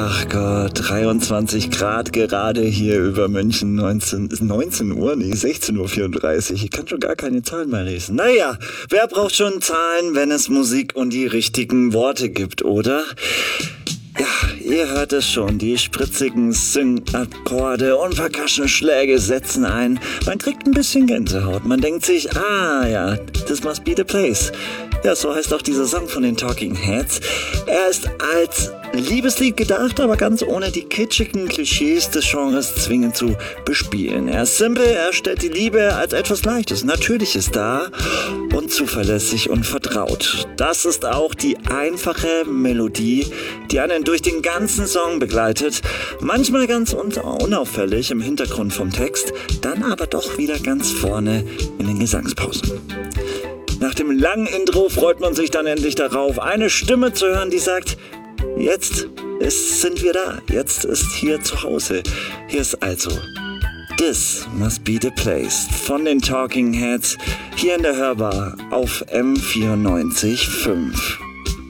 Ach Gott, 23 Grad gerade hier über München, 19 Uhr, nee, 16:34 Uhr. Ich kann schon gar keine Zahlen mehr lesen. Naja, wer braucht schon Zahlen, wenn es Musik und die richtigen Worte gibt, oder? Ja, ihr hört es schon, die spritzigen Sing-Akkorde und Percussion-Schläge setzen ein. Man kriegt ein bisschen Gänsehaut. Man denkt sich, ja, this must be the place. Ja, so heißt auch dieser Song von den Talking Heads. Er ist als Liebeslied gedacht, aber ganz ohne die kitschigen Klischees des Genres zwingend zu bespielen. Er ist simpel, er stellt die Liebe als etwas Leichtes, Natürliches dar und zuverlässig und vertraut. Das ist auch die einfache Melodie, die einen durch den ganzen Song begleitet. Manchmal ganz unauffällig im Hintergrund vom Text, dann aber doch wieder ganz vorne in den Gesangspausen. Nach dem langen Intro freut man sich dann endlich darauf, eine Stimme zu hören, die sagt, jetzt sind wir da, jetzt ist hier zu Hause. Hier ist also This Must Be The Place von den Talking Heads hier in der Hörbar auf M94.5.